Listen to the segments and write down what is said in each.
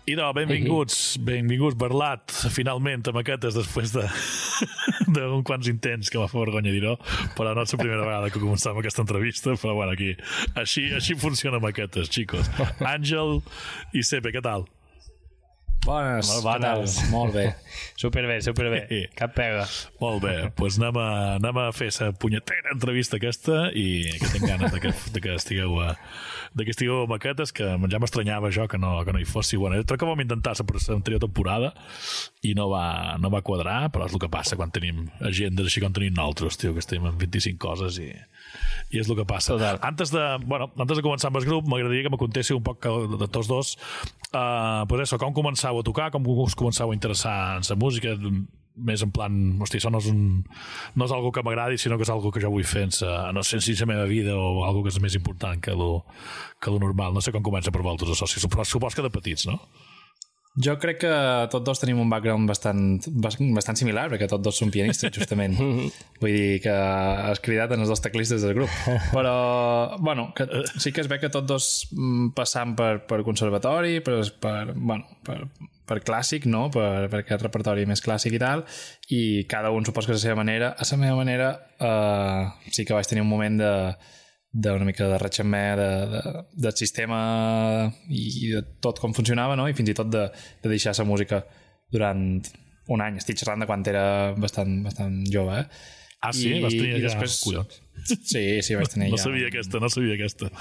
benvinguts, Berlat, finalment, a Maquetes, després d'un quants intents, que m'ha fet vergonya dir-ho, però no és la primera vegada que començam aquesta entrevista, però bueno, aquí, així funciona Maquetes, xicos. Àngel i Sepe, què tal? Bones, molt bé. Superbé, cap pega. Molt bé, doncs anem a fer la punyetera entrevista aquesta i que tinc ganes de que estigueu a Maquetes, que ja m'estranyava jo que no hi fóssiu. Bueno, crec que vam intentar l'anterior temporada i no va quadrar, però és el que passa quan tenim agendes així com tenim nosaltres, tio, que estem en 25 coses i és el que passa. Antes de començar amb el grup, m'agradaria que me contéssiu un poc de tots dos pues això, com començàveu a tocar, com us començàveu a interessar en la música, més en plan, hosti, això no és algo que m'agradi, sinó que és algo que jo vull fer no sé si és la meva vida o algo que és més important que lo normal. No sé com comença per vosaltres això, supos que de petits, no? Jo crec que tots dos tenim un background bastant similar, perquè tots dos som pianistes, justament. Vull dir que has cridat en els dos teclistes del grup. Però, bueno, sí que es ve que tots dos passam per conservatori, per clàssic, no? Per aquest repertori més clàssic i tal, i cada un supos que a la seva manera. A la meva manera sí que vaig tenir un moment d'una mica de ratxamer del sistema i de tot com funcionava, no? I fins i tot de deixar la música durant un any. Estic xerrant de quan era bastant jove, Ah, sí? Vas tenir ja després... collons. Sí, vaig tenir no sabia aquesta.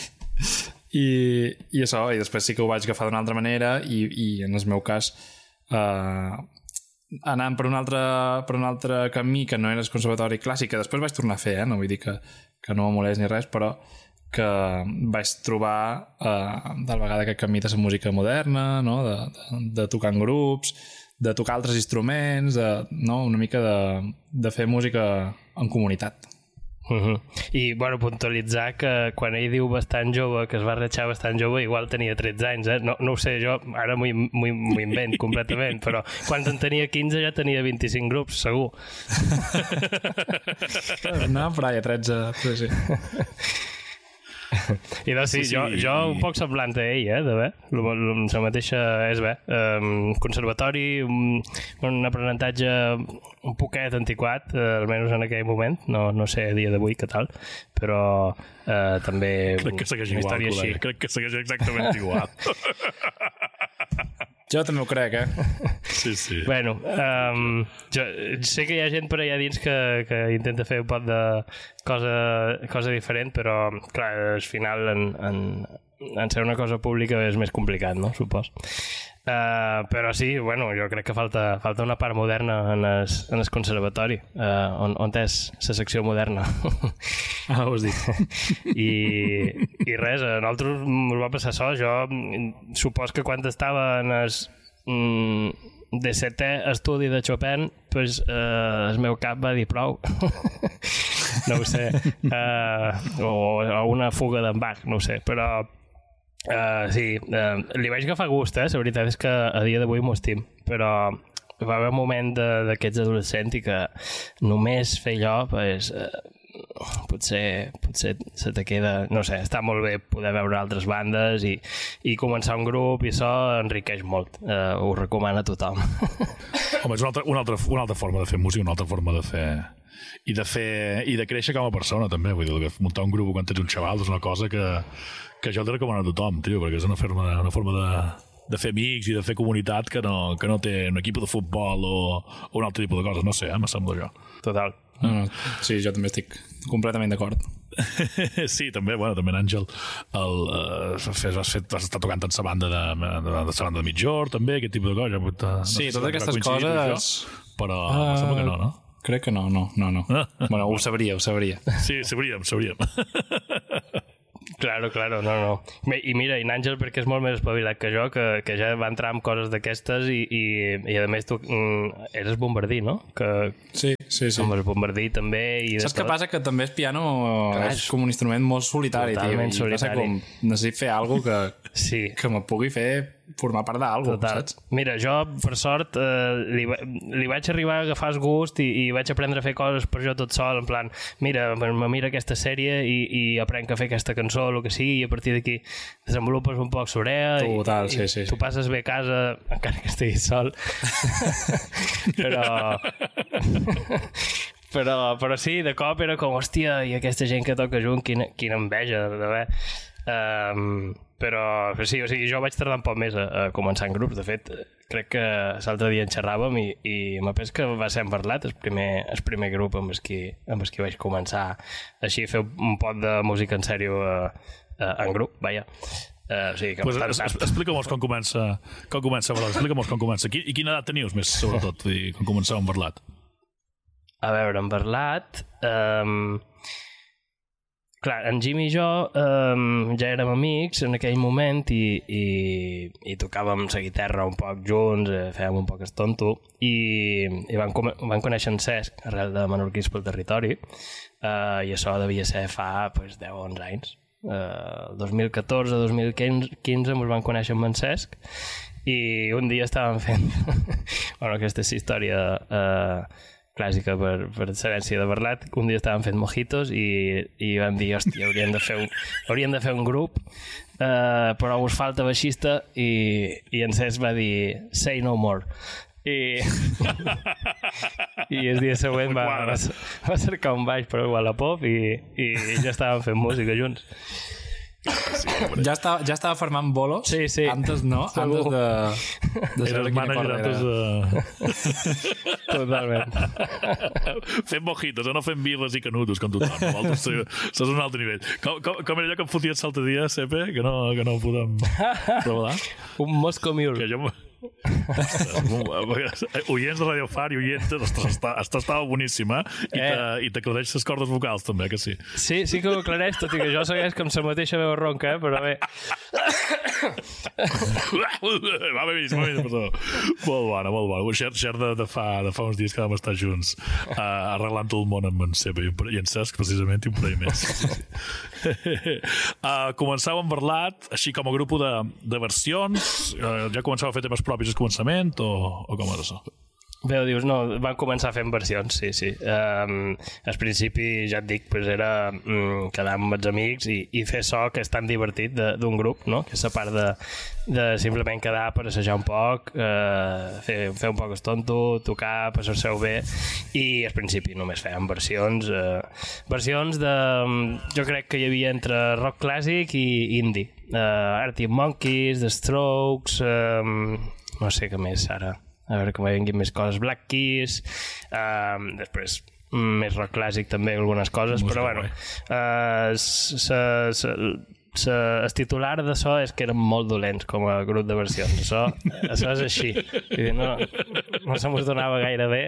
I això, i després sí que ho vaig agafar d'una altra manera i en el meu cas anant per un altre camí que no era el conservatori clàssic, que després vaig tornar a fer, no vull dir que no me molés ni res, però que vaig trobar tal vegada aquest camí de la música moderna, no? de tocar en grups, de tocar altres instruments, una mica de fer música en comunitat. I, bueno, puntualitzar que quan ell diu bastant jove, que es va ratxar bastant jove, igual tenia 13 anys, no ho sé, jo ara m'ho invent completament, però quan en tenia 15 ja tenia 25 grups, segur. No, però ja 13, sí. I doncs sí, jo un poc semblant a ell, de bé, la mateixa és bé, conservatori, un aprenentatge un poquet antiquat, almenys en aquell moment, no sé a dia d'avui què tal, però també crec que segueix igual, col·lega, crec que segueix exactament igual. Jo també ho crec, Sí. Bueno, jo sé que hi ha gent per allà dins que intenta fer un pot de cosa diferent, però clar, al final en ser una cosa pública és més complicat, no? Supos. Però sí, bueno, jo crec que falta una part moderna en el conservatori, on és la secció moderna. Ho has dit. I res, a nosaltres ens va passar això. Jo supos que quan estava en el 17è estudi de Chopin, pues, el meu cap va dir prou. No ho sé. O una fuga d'en Bach, no ho sé, però sí, li vaig agafar gust, la veritat és que a dia d'avui m'ho estim, però va haver un moment d'aquests adolescents i que només fer allò, pues, potser se te queda, no sé, està molt bé poder veure altres bandes i començar un grup, i això enriqueix molt, ho recomana a tothom. Home, és una altra forma de fer música, una altra forma de fer i de créixer com a persona també, vull dir, que muntar un grup quan tens un xaval és una cosa que jo t'he recomanat a tothom, tio, perquè és una forma de fer amics i de fer comunitat que no té un equip de futbol o un altre tipus de coses, no sé, me sembla jo. Total. No. Sí, jo també estic completament d'acord. Sí, també, bueno, també Àngel vas estar tocant en la banda de Mitjor, també, aquest tipus de coses. Sí, totes aquestes coses... Però em sembla que no? Crec que no. Bueno, ho sabria. Sí, sabríem. Claro, no. I mira, i Àngel, perquè és molt més espavilat que jo, que ja va entrar amb coses d'aquestes i a més tu eres bombardí, no? Sí. Amb el bombardí també. Saps què passa? Que també el piano és com un instrument molt solitari, totalment tio. Solitari. Passa com necessito fer alguna cosa que me pugui fer formar part d'alguna cosa, saps? Mira, jo, per sort, li vaig arribar a agafar el gust i vaig aprendre a fer coses per jo tot sol, en plan, mira aquesta sèrie i aprenc a fer aquesta cançó, el que sigui, i a partir d'aquí desenvolupes un poc sobre ella i tu passes bé a casa, encara que estiguis sol. Però sí, de cop era com, hòstia, i aquesta gent que toca junt, quina enveja, de bé. Però sí, o sigui, jo vaig tardar un poc més a començar en grups. De fet, crec que l'altre dia en xerràvem i m'ha pres que va ser en Barlat el primer grup amb el qui vaig començar així a fer un pot de música en sèrio en grup, vaja. O sigui, que explica'm-nos com comença Barlat, explica'm-nos com comença. I quina edat teniu més, sobretot, quan començàveu en Barlat? A veure, en Barlat... Clar, en Jim i jo ja érem amics en aquell moment i tocàvem la guitarra un poc junts, fèiem un poc el tonto i van conèixer en Cesc arrel de Menorquins pel Territori i això devia ser fa 10 o 11 anys. El 2014-2015 ens van conèixer amb en Cesc i un dia estàvem fent aquesta és la història clàssica per l'herència de Barlat. Un dia estàvem fent mojitos i vam dir, hòstia, hauríem de fer un grup, però us falta baixista i en Cesc va dir say no more. I el dia següent va cercar un baix per a la pop i ja estàvem fent música junts. Ja estava formant bolos? Sí. Antes no? Antes de ser el manager antes de... Totalment. Fent mojitos, no fent birres i canutos com tothom. Això és un altre nivell. Com era allò que em foties l'altre dia, Sepe, que no ho podem revelar? Un Moscow Mule. Que jo... oients de Radio Far i oients estava boníssima i t'aclareix les cordes vocals també, que sí? Sí que ho aclareix, tot i que jo segueix com la mateixa veu ronca, però bé. Va bé, perdó. Molt bona. Xer de fa uns dies que vam estar junts arreglant el món amb en Sepe i en Cesc, precisament, i un parell més. Començàveu amb Barlat, així com a grup de versions, ja començàveu a fer temes propis al començament o com era això? Bé, dius, no, van començar fent versions, sí. Al principi, ja et dic, era quedar amb els amics i fer so, que és tan divertit d'un grup, no? Que és la part de simplement quedar per assajar un poc, fer un poc el tonto, tocar, passar-se-ho bé, i al principi només fèiem versions de... Jo crec que hi havia entre rock clàssic i indie. Arctic Monkeys, The Strokes, no sé què més ara, a veure que m'hi venguin més coses, Black Keys, després més rock clàssic també, algunes coses, però bueno, el titular d'això és que érem molt dolents com a grup de versions, això és així, no se mos donava gaire bé,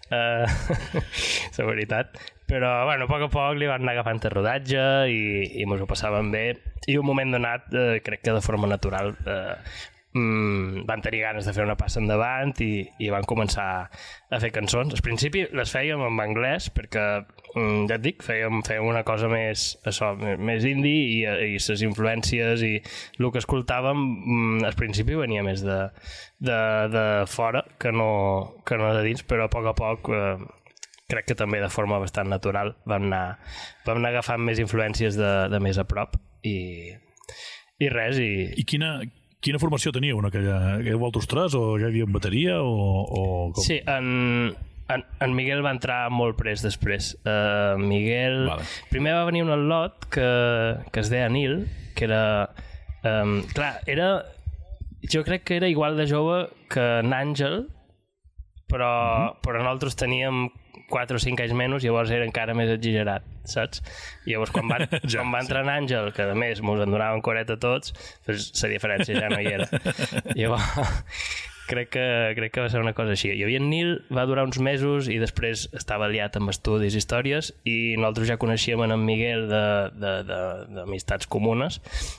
la veritat, però bueno, a poc li van anar agafant el rodatge i mos ho passàvem bé, i un moment donat, crec que de forma natural, van tenir ganes de fer una passa endavant i van començar a fer cançons. Al principi les fèiem en anglès perquè, ja et dic, fèiem una cosa més indie i les influències i el que escoltàvem al principi venia més de fora que no de dins, però a poc crec que també de forma bastant natural vam anar agafant més influències de més a prop i res. I quina formació teníeu en aquella? Vosaltres tres o ja hi havia bateria o com? Sí, en Miguel va entrar molt prest després. Miguel... Vale. Primer va venir un al·lot que es deia Nil, que era... clar, jo crec que era igual de jove que en Àngel, però nosaltres teníem 4 o 5 anys menys, llavors era encara més exagerat, saps? Llavors quan va entrar en Àngel, que a més mos en donaven coret a tots, doncs la diferència ja no hi era. Llavors crec que va ser una cosa així. Hi havia en Nil, va durar uns mesos i després estava liat amb estudis i històries i nosaltres ja coneixíem en Miguel d'amistats comunes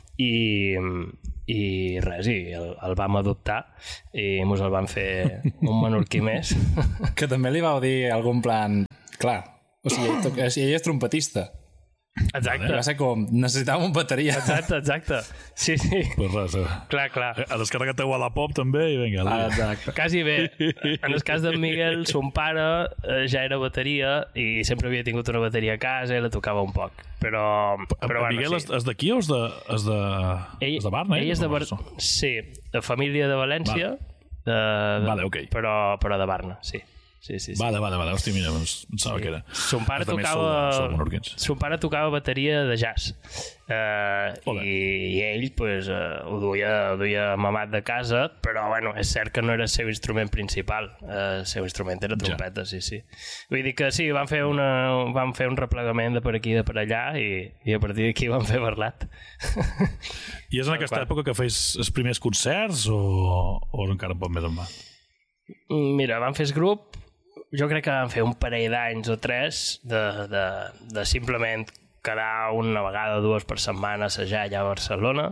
i res, el vam adoptar i mos el van fer un menorquí més. Que també li vau dir algun plan... Clar, o sigui, ell és trompetista. Exacte. Va ser com, necessitàvem una bateria. Exacte. Sí. Pues res, Clar. a descarregar-te-ho a la pop també i vinga. Exacte. Quasi bé. En el cas d'en Miguel, son pare ja era bateria i sempre havia tingut una bateria a casa i la tocava un poc. Però bueno, Miguel, sí. és d'aquí o és de Barna? Ell és de Barna. Sí, de família de València, Vale, ok. però de Barna, sí. Sí. Vale. Hòstia, mira, em pensava que era. Son pare tocava bateria de jazz. I ell pues, ho duia mamat de casa, però bueno, és cert que no era el seu instrument principal. El seu instrument era trompeta, sí. Vull dir que sí, van fer un replegament de per aquí i de per allà i a partir d'aquí van fer Barlat. I és en aquesta època que feis els primers concerts o encara un poc més en va? Mira, van fer el grup. Jo crec que van fer un parell d'anys o 3 de simplement quedar una vegada o 2 per setmana a assajar allà a Barcelona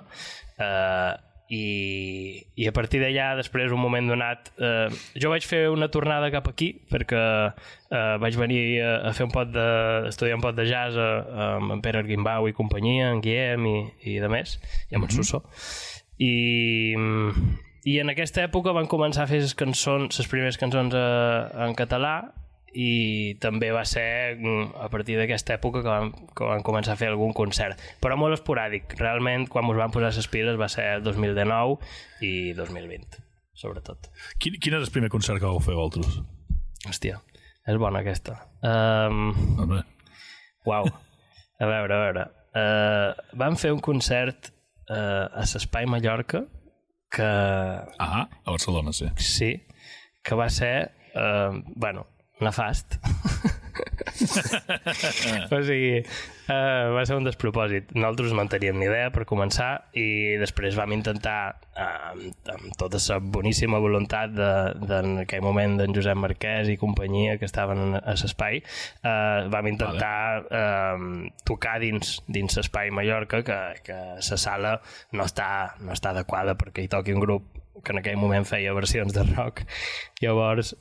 i a partir d'allà després un moment donat jo vaig fer una tornada cap aquí perquè vaig venir a fer estudiar un pot de jazz amb en Pere Arguimbau i companyia, en Guillem i de més, i amb en Suso i en aquesta època van començar a fer les primeres cançons en català i també va ser a partir d'aquesta època que van començar a fer algun concert, però molt esporàdic. Realment, quan ens van posar les piles va ser el 2019 i 2020, sobretot. Quin és el primer concert que vau fer vosaltres? Hòstia, és bona aquesta. Uau, a veure. Vam fer un concert a l'Espai Mallorca que... a Barcelona, sí. Sí, que va ser, nefast. O sigui, va ser un despropòsit. Nosaltres no en teníem ni idea per començar i després vam intentar, amb tota la boníssima voluntat en aquell moment d'en Josep Marquès i companyia que estaven a l'espai, vam intentar tocar dins l'espai Mallorca, que la sala no està adequada perquè hi toqui un grup que en aquell moment feia versions de rock. Llavors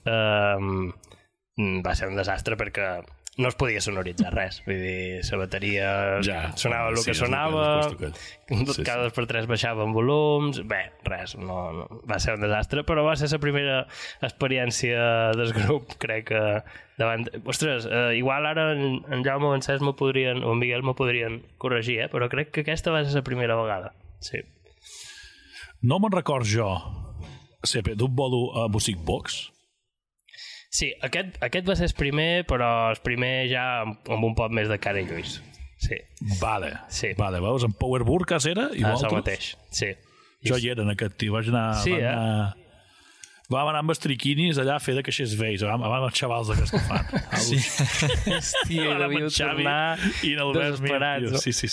va ser un desastre perquè no es podia sonoritzar res, vull dir, la bateria sonava el que sonava, cada 2 per 3 baixaven volums, res, no, va ser un desastre, però va ser la primera experiència del grup, crec que davant... Ostres, igual ara en Jaume o en Cesc o en Miguel m'ho podrien corregir, però crec que aquesta va ser la primera vegada, sí. No me'n record jo, d'un bolo a Music Box. Sí, aquest va ser el primer, però el primer ja amb un pot més de cara i lluís. Sí. Vale, veus? En Power Burkas era? I això mateix, sí. Jo hi era en aquest, tio. Vaig anar... Sí, Vam anar amb els triquinis allà a fer de caixers vells, amb els xavals d'aquests que fan. Sí. Hòstia, devíeu tornar desesperats. Sí.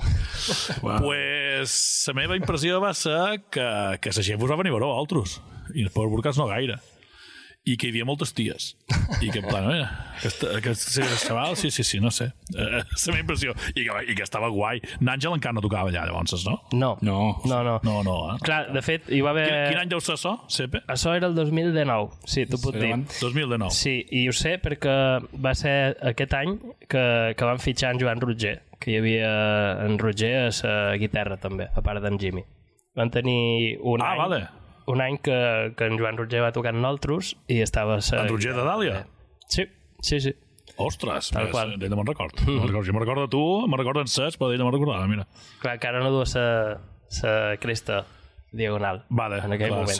Pues la meva impressió va ser que la gent vos va venir a veure altres i el Power Burkas no gaire i que hi havia moltes ties i que en plan, aquest xaval sí, no sé, la meva impressió i que estava guai. N'Àngel encara no tocava allà llavors, no? No. Clar, de fet, hi va haver... Quin any deu ser això, Sepe? Això era el 2019, sí, t'ho puc dir. 2019. Sí, i ho sé perquè va ser aquest any que van fitxar en Joan Roger, que hi havia en Roger a la guitarra també, a part d'en Jimmy. Van tenir un any... Vale. Un any que en Joan Roger va tocar amb nosaltres i estava... En Roger de Dàlia? Sí. Ostres, d'ell no me'n record. Jo me'n recordo de tu, me'n recordo en Cesc, però d'ell no me'n recordava, mira. Clar, que ara no du la cresta diagonal. Vale, en aquell moment.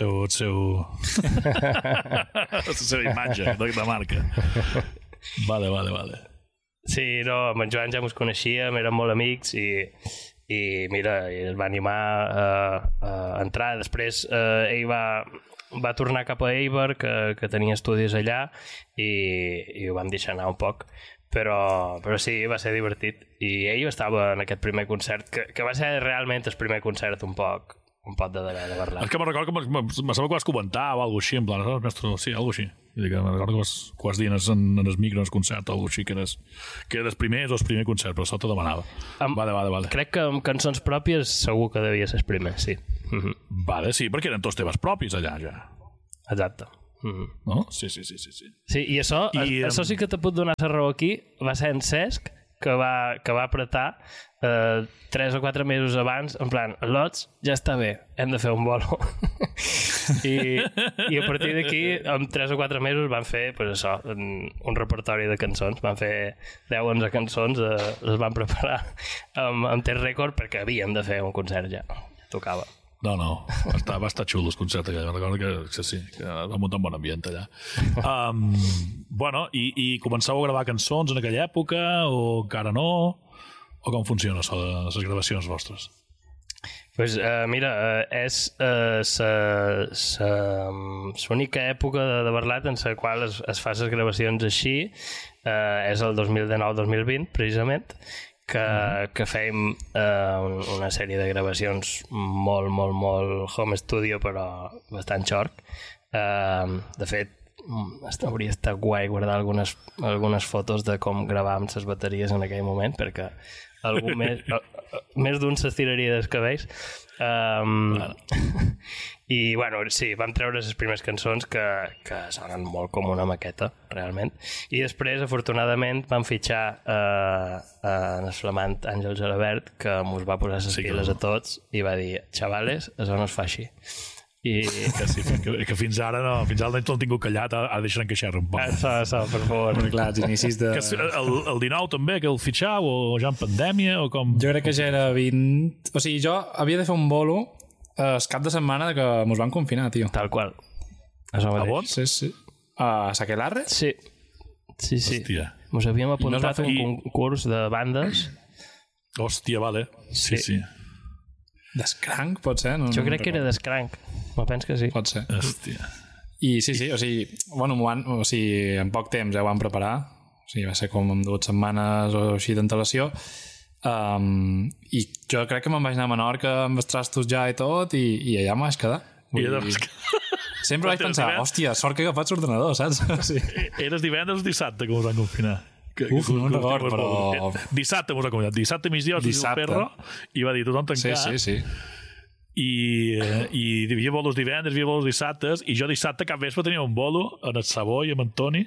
La seva imatge de marca. Vale. Sí, no, amb en Joan ja ens coneixíem, érem molt amics i mira, es va animar a entrar. Després ell va tornar cap a Eibar, que tenia estudis allà, i ho vam deixar anar un poc. Però sí, va ser divertit. I ell estava en aquest primer concert, que va ser realment el primer concert un pot de parlar. És que me'n recordo que me sembla que vas comentar o alguna cosa així, en plan, mestre, sí, alguna cosa així. Me'n recordo que vas dir en el micro, en el concert o alguna cosa així, que era els primers o el primer concert, però això t'ho demanava. Vale. Crec que amb cançons pròpies segur que devia ser el primer, sí. Vale, sí, perquè eren tots teves propis allà, ja. Exacte. No? Sí. Sí, i això sí que te puc donar la raó aquí, va ser en Cesc, que va apretar 3 o 4 mesos abans, en plan, Lots, ja està bé, hem de fer un bolo. I a partir d'aquí, en 3 o 4 mesos van fer, pues això, un repertori de cançons, van fer 10-11 cançons, les van preparar amb temps rècord perquè havíem de fer un concert ja, tocava. No, va estar xulo el concert aquell, recordo que sí, que va muntar un bon ambient allà. Bueno, i començàveu a gravar cançons en aquella època o encara no? O com funciona això de les gravacions vostres? Pues, mira, és l'única època de Barlat en la qual es fa les gravacions així, és el 2019-2020, precisament, que fèiem una sèrie de gravacions molt home studio, però bastant xorc. De fet, hauria estat guai guardar algunes fotos de com gravàvem les bateries en aquell moment, perquè algú més d'un s'estiraria dels cabells. I bueno, sí, vam treure les primeres cançons que sonen molt com una maqueta, realment. I després, afortunadament, vam fitxar en el flamant Àngel Gelabert, que mos va posar les piles a tots i va dir, xavales, això no es fa així. I... que fins ara no l'han tingut callat, ara deixaran queixar un poc. Això, per favor. Clar, els inicis de... El 19 també, que el fitxau, o ja en pandèmia, o com... Jo crec que ja era 20... O sigui, jo havia de fer un bolo el cap de setmana que mos van confinar, tio. Tal qual. Això mateix. Sí. A Saquelarre? Sí. Hòstia. Mos havíem apuntat a un concurs de bandes. Hòstia, vale. Sí. D'Skrank, pot ser? Jo crec que era d'Skrank. Me penso que sí. Pot ser. Hòstia. I sí, o sigui, bueno, en poc temps ja ho van preparar. O sigui, va ser com en 2 setmanes o així d'antelació. I jo crec que me'n vaig anar a Menorca amb els trastos ja i tot, i allà m'ho vaig quedar. Sempre vaig pensar, hòstia, sort que he agafat l'ordenador, saps? Sí. Eres divendres o dissabte que us van confinar? No record, però... Dissabte us van confinar. Dissabte migdia us diu el perro i va dir tothom tancat. Sí. I hi havia bolos divendres, hi havia bolos dissabtes, i jo dissabte cap vespre tenia un bolo en el Sabó i amb Antoni,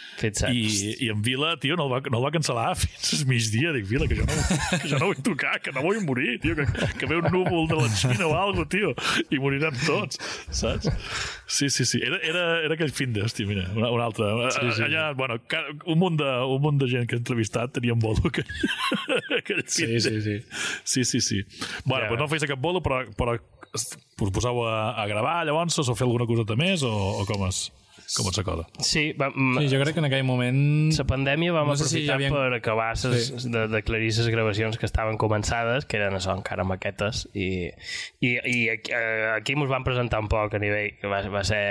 i en Vila, tio, no el va cancel·lar fins al migdia. Dic, Vila, que jo no vull tocar, que no vull morir, tio, que ve un núvol de la Xina o alguna cosa, tio, i morirem tots, saps? Sí. Era aquell fin de, hòstia, mira, un altre. Sí. Allà, bueno, un munt de gent que he entrevistat tenia un bolo aquell fin de. Sí. Bueno, doncs no feies cap bolo, però us poseu a gravar llavors, o fer alguna coseta més, o com és la cosa? Sí, jo crec que en aquell moment... La pandèmia vam aprofitar per acabar d'aclarir les gravacions que estaven començades, que eren això, encara maquetes, i aquí ens van presentar un poc a nivell, que va ser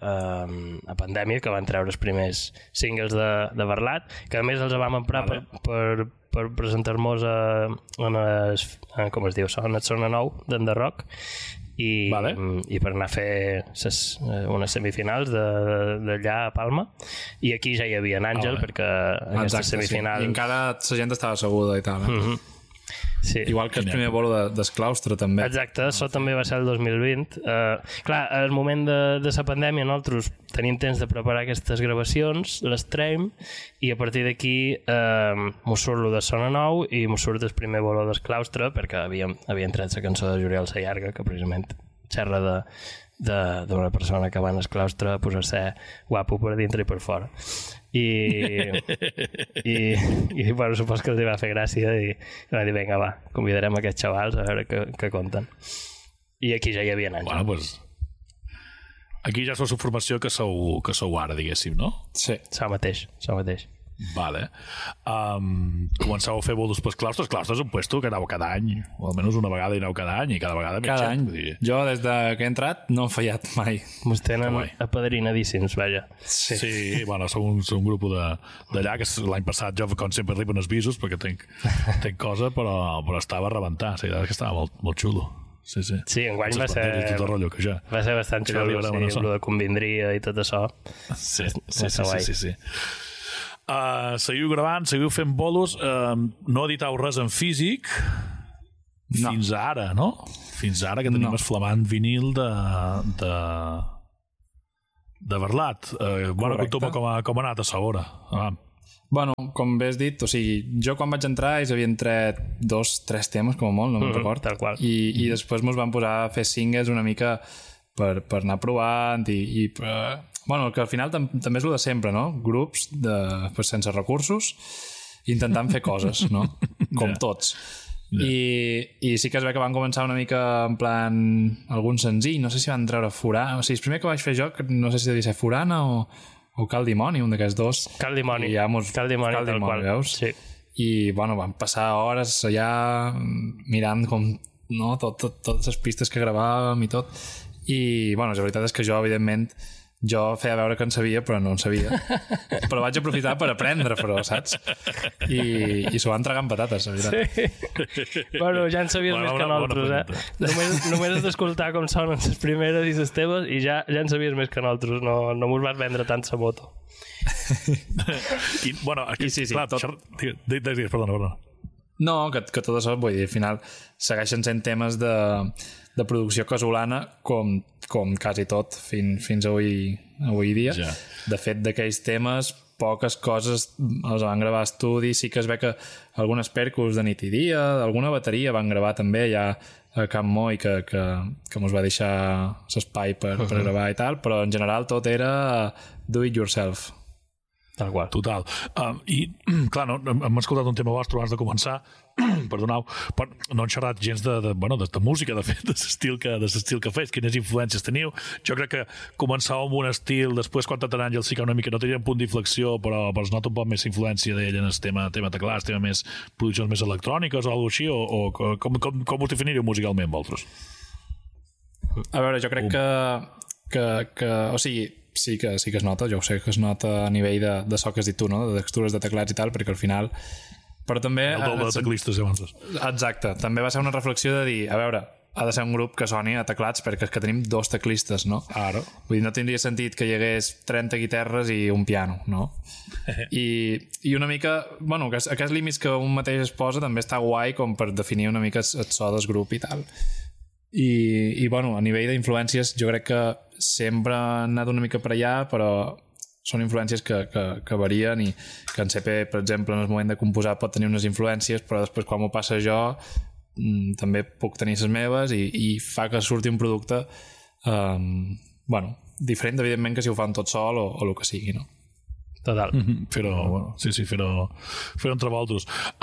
a pandèmia, que van treure els primers singles de Barlat, que a més els vam emprar per presentar-nos com es diu, en el Sona Nou d'en The Rock, i per anar a fer unes semifinals d'allà a Palma, i aquí ja hi havia en Àngel, perquè aquestes semifinals... I encara la gent estava asseguda i tal. Sí. Igual que el primer bolo d'Esclaustre també. Exacte, això també va ser el 2020. Clar, al moment de la pandèmia nosaltres tenim temps de preparar aquestes gravacions, les traiem, i a partir d'aquí mos surt lo de Sona Nou i mos surt el primer bolo d'Esclaustre, perquè havien tret la cançó de Juriel Sayarga, que precisament xerra d'una persona que va en el claustre a posar-se guapo per dintre i per fora. I bueno, supos que els va fer gràcia i va dir, vinga, va, convidarem aquests xavals a veure què conten. I aquí ja hi havia Àngel. Bueno, pues, aquí ja és la formació que sou ara, diguéssim, no? Sí, això mateix. Vale. Començàveu a fer bolos pels claustres. Claustres és un puesto que aneu cada any, o almenys una vegada hi aneu cada any, i cada vegada més any. Jo, des que he entrat, no he fallat mai. Mos tenen apadrinadíssims, vaja. Sí, bueno, som un grup d'allà, que l'any passat jo, com sempre, arriben els visos, perquè tenc cosa, però estava a rebentar. Sí, que estava molt xulo. Sí, enguany va ser bastant xulo, el de convindria i tot això. Sí. Seguiu gravant, seguiu fent bolos, no editau res en físic fins ara, no? Fins ara que tenim el flamant vinil de Barlat. Bueno, conta'm com ha anat a Sabora. Bueno, com bé has dit, o sigui, jo quan vaig entrar ells havien tret 2-3 temes, com a molt, no me'n record. Tal qual. I després mos van posar a fer singles una mica per anar provant bueno, que al final també és el de sempre, no? Grups pues, sense recursos intentant fer coses, no? Com tots. I sí que es ve que van començar una mica en plan algun senzill, no sé si van treure Forana, o sigui, el primer que vaig fer jo no sé si devia ser Forana o Cal Dimoni, un d'aquests dos. Cal Dimoni, Cal Dimoni, tal qual. Veus? Sí. I bueno, van passar hores allà mirant com, no, totes les pistes que gravàvem i tot. I bueno, la veritat és que jo, evidentment, feia veure que en sabia, però no en sabia. Però vaig aprofitar per aprendre, però, saps? I s'ho van tragar amb patates, la veritat. Sí. Bueno, ja en sabies més que nosaltres, Només has d'escoltar com sonen les primeres i les teves i ja en sabies més que nosaltres. No mos vas vendre tant sa moto. I, bueno, aquí, sí, clar, perdona. No, que tot això, vull dir, al final segueixen sent temes de producció casolana com quasi tot fins avui dia. Ja. De fet, d'aquells temes, poques coses els van gravar a estudi. Sí que es ve que algunes percus de nit i dia, alguna bateria van gravar també ja a Camp Moi que mos va deixar l'espai per gravar i tal, però en general tot era do it yourself. Tal qual. Total. I, clar, no, hem escoltat un tema vostre abans de començar, perdoneu, però no han xerrat gens de música, de fet, de l'estil que fes, quines influències teniu. Jo crec que començàveu amb un estil, després quan Tat Àngel sí que una mica no tenia un punt d'inflexió, però es nota un poc més influència d'ell en el tema teclats, tema més produccions més electròniques o alguna cosa així, o com us definiríeu musicalment, vosaltres? A veure, jo crec que o sigui, sí que es nota, jo ho sé que es nota a nivell de so que has dit tu, no? De textures de teclats i tal, perquè al final... Però també... El doble de teclistes, llavors. Exacte. També va ser una reflexió de dir, a veure, ha de ser un grup que soni a teclats perquè és que tenim 2 teclistes, no? Ara. Vull dir, no tindria sentit que hi hagués 30 guitarres i un piano, no? I una mica... Bueno, aquests límits que un mateix es posa també està guai com per definir una mica el so del grup i tal. I bueno, a nivell d'influències jo crec que sempre han anat una mica per allà, però són influències que varien i que en CP, per exemple, en el moment de composar pot tenir unes influències, però després quan m'ho passa jo també puc tenir les meves i fa que surti un producte bueno, diferent, evidentment, que si ho fan tot sol o el que sigui, no? Total. Fer-ho, bueno, sí, fer-ho entre vosaltres.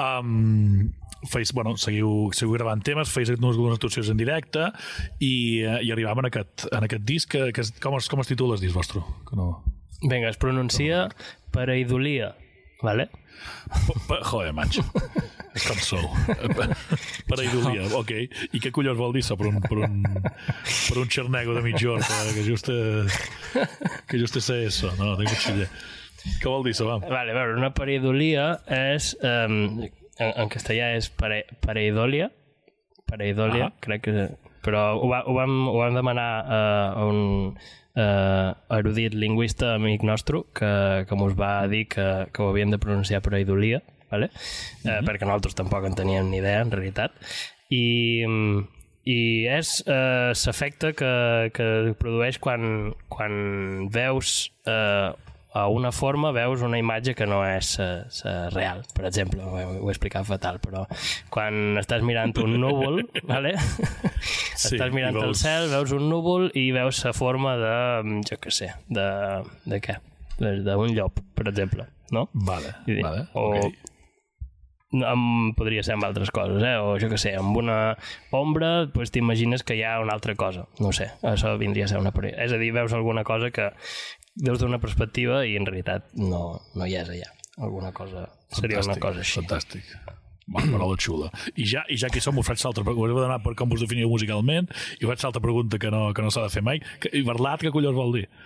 Seguiu gravant temes, feis algunes actuacions en directe i arribam en aquest disc com es titula el disc vostre? Vinga, es pronuncia Pareidolia, vale? Joder, macho, és com sou. Pareidolia, ok. I què collons vol dir això per un xernego de mitjorca que just sé eso? No, tengo xiller. Què vol dir això, va? Vale, a veure, una pareidolia és... en castellà és pareidolia, crec que... Però ho vam demanar a un erudit lingüista amic nostre que mos va dir que ho havien de pronunciar pareidolia, vale? Perquè nosaltres tampoc en teníem ni idea, en realitat. I és l'efecte que produeix quan veus a una forma, veus una imatge que no és real. Per exemple, ho he explicat fatal, però quan estàs mirant un núvol, vale? Estàs mirant el cel, veus un núvol i veus la forma de, jo què sé, de què? D'un llop, per exemple, no? Vale, ok. Podria ser amb altres coses, o jo què sé, amb una ombra pues, t'imagines que hi ha una altra cosa, no sé, això vindria a ser una parella, és a dir, veus alguna cosa que veus d'una perspectiva i en realitat no hi és allà, alguna cosa seria una cosa així. Fantàstic. Paraula xula. I ja que som, us faig l'altra pregunta, us he d'anar per com us definiu musicalment i faig l'altra pregunta que no s'ha de fer mai. I Barlat, què collons vol dir?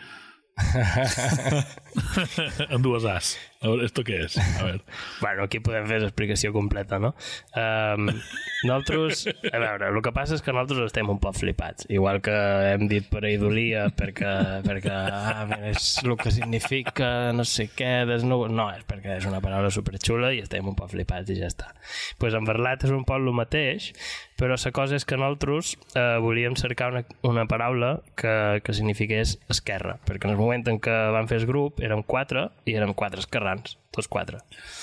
En dues As. A veure, esto què és? A veure. Bueno, aquí podem fer l'explicació completa, no? Nosaltres, a veure, el que passa és que nosaltres estem un poc flipats. Igual que hem dit pareidolia perquè és el que significa no sé què, no, és perquè és una paraula superxula i estem un poc flipats i ja està. Pues en Barlat és un poc el mateix, però la cosa és que nosaltres volíem cercar una paraula que signifiqués esquerra, perquè en el moment en què vam fer el grup érem 4 i érem 4 esquerrans, tots quatre.